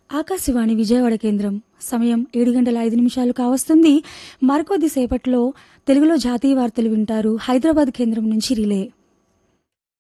ఆకాశవాణి విజయవాడ కేంద్రం సమయం 7 గంటల 5 నిమిషాలు కావస్తుంది. మరికొద్ది సేపట్లో తెలుగులో జాతీయ వార్తలు వింటారు. హైదరాబాద్ కేంద్రం నుంచి రిలే.